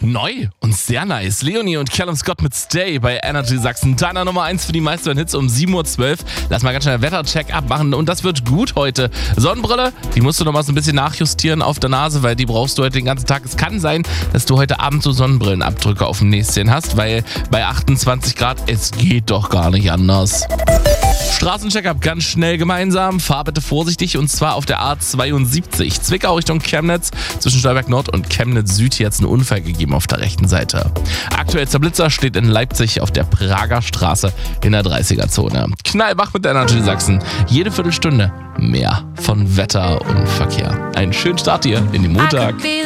Neu und sehr nice. Leonie und Callum Scott mit Stay bei Energy Sachsen. Deiner Nummer 1 für die meisten Hits um 7.12 Uhr. Lass mal ganz schnell Wetter-Check abmachen und das wird gut heute. Sonnenbrille, die musst du noch mal so ein bisschen nachjustieren auf der Nase, weil die brauchst du heute den ganzen Tag. Es kann sein, dass du heute Abend so Sonnenbrillenabdrücke auf dem Näschen hast, weil bei 28 Grad, es geht doch gar nicht anders. Straßencheck-up ganz schnell gemeinsam. Fahr bitte vorsichtig und zwar auf der A72. Zwickau Richtung Chemnitz. Zwischen Stolberg Nord und Chemnitz Süd hier jetzt einen Unfall gegeben auf der rechten Seite. Aktuellster Blitzer steht in Leipzig auf der Prager Straße in der 30er-Zone. Knallwach mit der Energy Sachsen. Jede Viertelstunde mehr von Wetter und Verkehr. Einen schönen Start hier in den Montag.